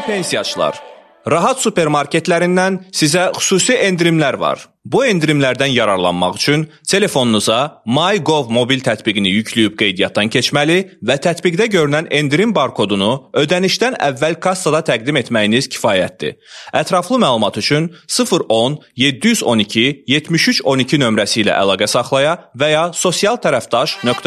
pensiyaçılar, Rahat supermarketlərindən sizə xüsusi endirimlər var. Bu endirimlərdən yararlanmaq üçün telefonunuza MyGov mobil tətbiqini yükləyib qeydiyyatdan keçməli və tətbiqdə görünən endirim barkodunu ödənişdən əvvəl kassada təqdim etməyiniz kifayətdir. Ətraflı məlumat üçün 010 712 7312 nömrəsi ilə əlaqə saxlaya və ya sosialtərəfdaş.az